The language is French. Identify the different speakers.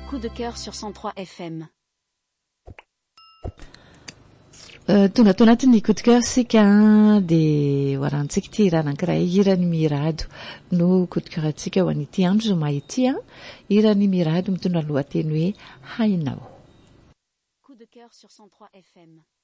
Speaker 1: Coup de cœur sur 103 FM.
Speaker 2: Tonga tao anatin'ny coup de cœur sika dia hoarantsika ity hira anankiray hirany Mirado no coup de cœur atsika ho an'ity andro zoma ity hirany Mirado mitondra lohateny hoe hainao.
Speaker 1: Coup de cœur sur 103 FM.